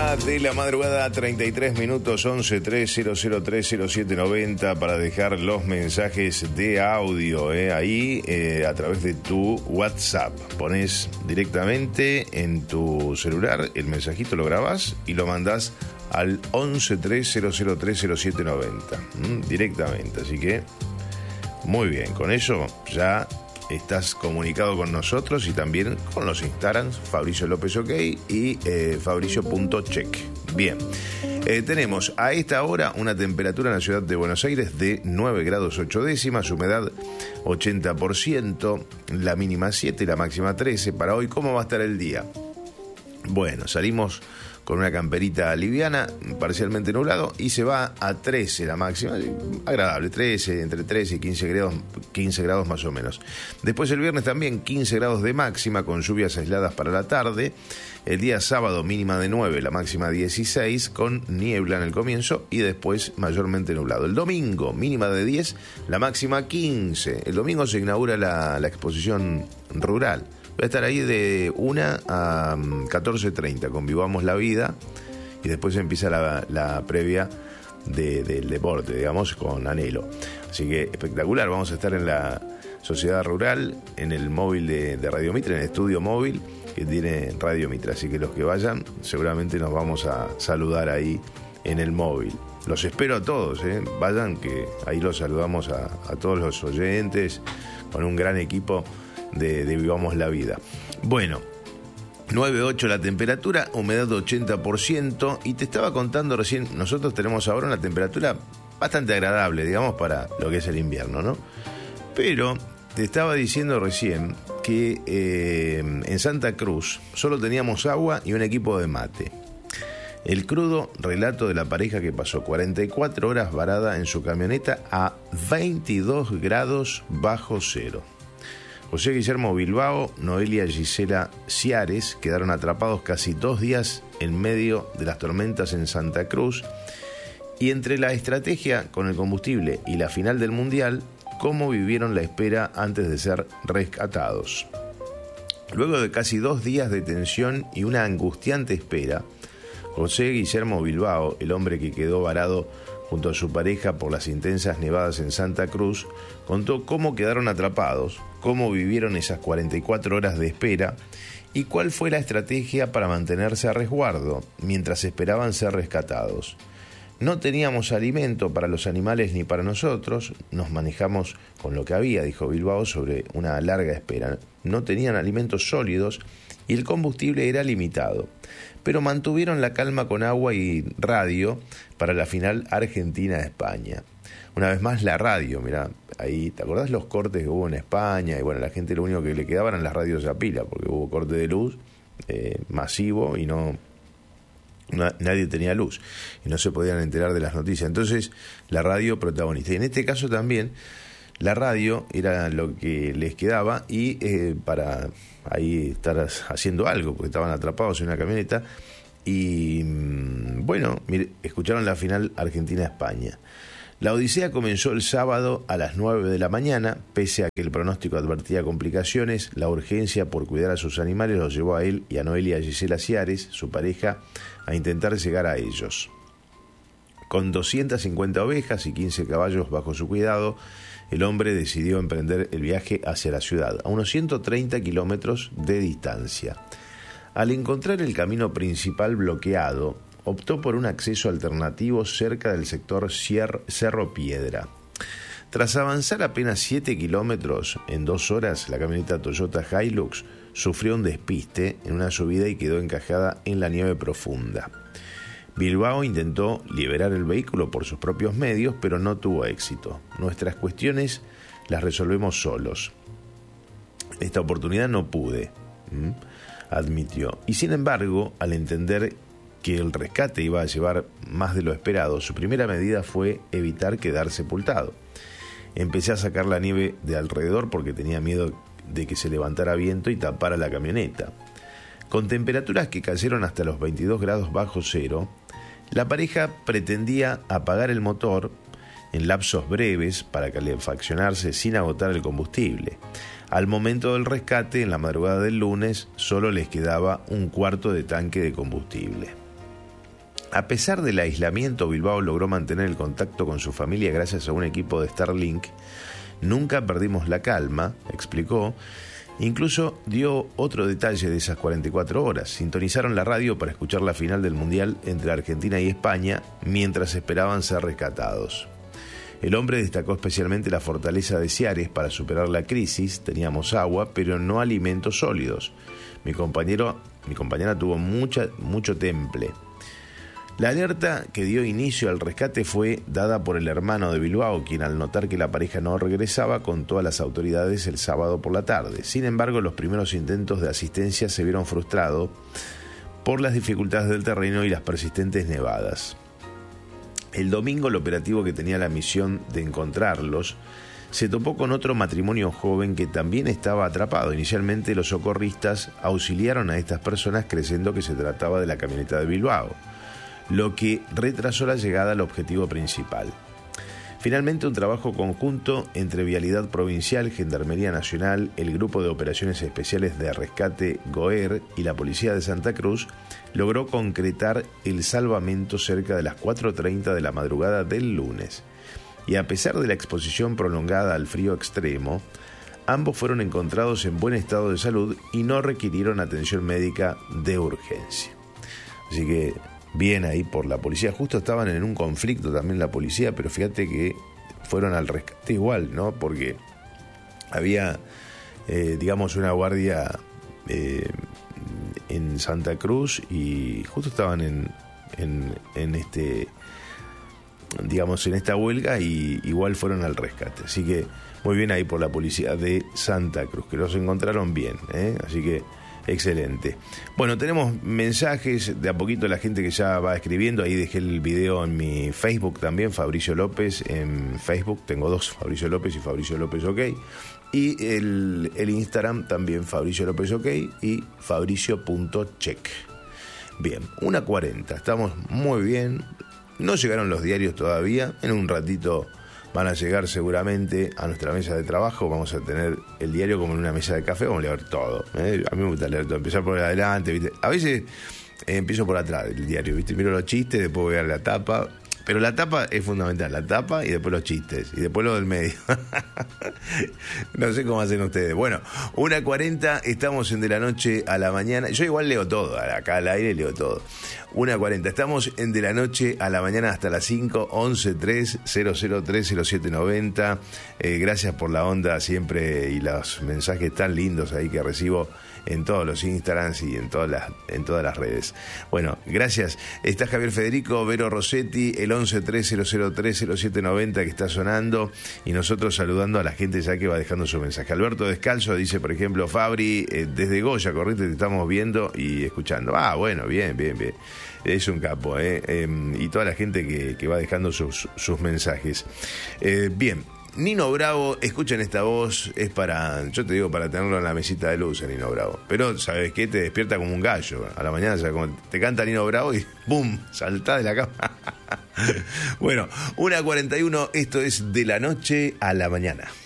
1 de la madrugada, 33 minutos, 11-3003-0790 para dejar los mensajes de audio, ahí a través de tu WhatsApp. Pones directamente en tu celular el mensajito, lo grabás y lo mandás al 11-3003-0790 directamente. Así que, muy bien, con eso ya estás comunicado con nosotros y también con los Instagrams, Fabricio López OK y Fabricio.check. Bien, tenemos a esta hora una temperatura en la ciudad de Buenos Aires de 9 grados 8 décimas, humedad 80%, la mínima 7 y la máxima 13. Para hoy, ¿cómo va a estar el día? Bueno, salimos con una camperita liviana, parcialmente nublado, y se va a 13 la máxima, agradable, 13, entre 13 y 15 grados más o menos. Después el viernes también 15 grados de máxima, con lluvias aisladas para la tarde. El día sábado mínima de 9, la máxima 16, con niebla en el comienzo y después mayormente nublado. El domingo mínima de 10, la máxima 15. El domingo se inaugura la exposición rural. Va a estar ahí de 1 a 14:30 con Vivamos la Vida, y después empieza la previa del deporte, digamos, con Anhelo. Así que espectacular, vamos a estar en la Sociedad Rural, en el móvil de Radio Mitre, en el estudio móvil que tiene Radio Mitre. Así que los que vayan, seguramente nos vamos a saludar ahí en el móvil. Los espero a todos, vayan, que ahí los saludamos a todos los oyentes, con un gran equipo de Vivamos la Vida. Bueno, 9.8 la temperatura, humedad 80%, y te estaba contando recién, nosotros tenemos ahora una temperatura bastante agradable, digamos, para lo que es el invierno, ¿no? Pero te estaba diciendo recién que en Santa Cruz solo teníamos agua y un equipo de mate. El crudo relato de la pareja que pasó 44 horas varada en su camioneta a 22 grados bajo cero. José Guillermo Bilbao, Noelia Gisela Ciares quedaron atrapados casi 2 días en medio de las tormentas en Santa Cruz, y entre la estrategia con el combustible y la final del Mundial, cómo vivieron la espera antes de ser rescatados. Luego de casi 2 días de tensión y una angustiante espera, José Guillermo Bilbao, el hombre que quedó varado junto a su pareja por las intensas nevadas en Santa Cruz, contó cómo quedaron atrapados, cómo vivieron esas 44 horas de espera y cuál fue la estrategia para mantenerse a resguardo mientras esperaban ser rescatados. No teníamos alimento para los animales ni para nosotros, nos manejamos con lo que había, dijo Bilbao, sobre una larga espera. No tenían alimentos sólidos y el combustible era limitado, pero mantuvieron la calma con agua y radio para la final Argentina-España. Una vez más la radio, mirá, ahí, ¿te acordás los cortes que hubo en España? Y bueno, la gente lo único que le quedaba eran las radios a pila, porque hubo corte de luz masivo y nadie tenía luz y no se podían enterar de las noticias. Entonces la radio protagonista, y en este caso también la radio era lo que les quedaba, y para ahí estar haciendo algo, porque estaban atrapados en una camioneta. Y bueno, escucharon la final Argentina-España. La odisea comenzó el sábado a las 9 de la mañana. Pese a que el pronóstico advertía complicaciones, la urgencia por cuidar a sus animales los llevó a él y a Noelia Gisela Ciares, su pareja, a intentar llegar a ellos. Con 250 ovejas y 15 caballos bajo su cuidado, el hombre decidió emprender el viaje hacia la ciudad, a unos 130 kilómetros de distancia. Al encontrar el camino principal bloqueado, optó por un acceso alternativo cerca del sector Cerro Piedra. Tras avanzar apenas 7 kilómetros en 2 horas, la camioneta Toyota Hilux sufrió un despiste en una subida y quedó encajada en la nieve profunda. Bilbao intentó liberar el vehículo por sus propios medios, pero no tuvo éxito. Nuestras cuestiones las resolvemos solos. Esta oportunidad no pude, admitió. Y sin embargo, al entender que el rescate iba a llevar más de lo esperado, su primera medida fue evitar quedar sepultado. Empecé a sacar la nieve de alrededor porque tenía miedo de que se levantara viento y tapara la camioneta. Con temperaturas que cayeron hasta los 22 grados bajo cero, la pareja pretendía apagar el motor en lapsos breves para calefaccionarse sin agotar el combustible. Al momento del rescate, en la madrugada del lunes, solo les quedaba un cuarto de tanque de combustible. A pesar del aislamiento, Bilbao logró mantener el contacto con su familia gracias a un equipo de Starlink. Nunca perdimos la calma, explicó. Incluso dio otro detalle de esas 44 horas. Sintonizaron la radio para escuchar la final del Mundial entre Argentina y España mientras esperaban ser rescatados. El hombre destacó especialmente la fortaleza de Ciares para superar la crisis. Teníamos agua, pero no alimentos sólidos. Mi compañera tuvo mucho temple. La alerta que dio inicio al rescate fue dada por el hermano de Bilbao, quien al notar que la pareja no regresaba contó a las autoridades el sábado por la tarde. Sin embargo, los primeros intentos de asistencia se vieron frustrados por las dificultades del terreno y las persistentes nevadas. El domingo, el operativo que tenía la misión de encontrarlos se topó con otro matrimonio joven que también estaba atrapado. Inicialmente, los socorristas auxiliaron a estas personas creyendo que se trataba de la camioneta de Bilbao, lo que retrasó la llegada al objetivo principal. Finalmente, un trabajo conjunto entre Vialidad Provincial, Gendarmería Nacional, el Grupo de Operaciones Especiales de Rescate GOER y la Policía de Santa Cruz logró concretar el salvamento cerca de las 4:30 de la madrugada del lunes. Y a pesar de la exposición prolongada al frío extremo, ambos fueron encontrados en buen estado de salud y no requirieron atención médica de urgencia. Así que bien ahí por la policía. Justo estaban en un conflicto también la policía, pero fíjate que fueron al rescate igual, ¿no? Porque había, digamos, una guardia en Santa Cruz y justo estaban en esta huelga y igual fueron al rescate. Así que muy bien ahí por la policía de Santa Cruz, que los encontraron bien, ¿eh? Así que excelente. Bueno, tenemos mensajes de a poquito, la gente que ya va escribiendo. Ahí dejé el video en mi Facebook también, Fabricio López en Facebook. Tengo dos, Fabricio López y Fabricio López OK. Y el Instagram también, Fabricio López OK y fabricio.check. Bien, 1:40, estamos muy bien. No llegaron los diarios todavía. En un ratito van a llegar seguramente a nuestra mesa de trabajo. Vamos a tener el diario como en una mesa de café. Vamos a leer todo. A mí me gusta leer todo. Empezar por adelante, ¿viste? A veces empiezo por atrás del diario, ¿viste? Miro los chistes, después voy a la tapa. Pero la tapa es fundamental. La tapa y después los chistes. Y después lo del medio. No sé cómo hacen ustedes. Bueno, 1:40. Estamos en De la Noche a la Mañana. Yo igual leo todo. Acá al aire leo todo. 1:40. Estamos en De la Noche a la Mañana hasta las 5. 11-3-003-0790. Gracias por la onda siempre y los mensajes tan lindos ahí que recibo en todos los Instagrams y en todas las redes. Bueno, gracias. Está Javier Federico, Vero Rossetti, el 11-3003-0790 que está sonando, y nosotros saludando a la gente ya que va dejando su mensaje. Alberto Descalzo dice, por ejemplo, Fabri, desde Goya, Corrientes, te estamos viendo y escuchando. Ah, bueno, bien. Es un capo, y toda la gente que va dejando sus mensajes. Bien. Nino Bravo, escuchen esta voz, es para, yo te digo, para tenerlo en la mesita de luz, Nino Bravo. Pero, ¿sabes qué? Te despierta como un gallo. A la mañana, ¿sabes? Como te canta Nino Bravo y ¡pum! Saltá de la cama. Bueno, 1:41, esto es De la Noche a la Mañana.